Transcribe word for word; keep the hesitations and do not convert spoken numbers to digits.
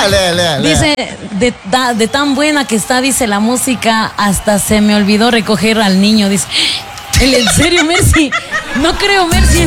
Lea, lea, lea, lea. Dice, de, da- de tan buena que está, dice la música, hasta se me olvidó recoger al niño. Dice, ¿en serio, Mercy? No creo, Mercy.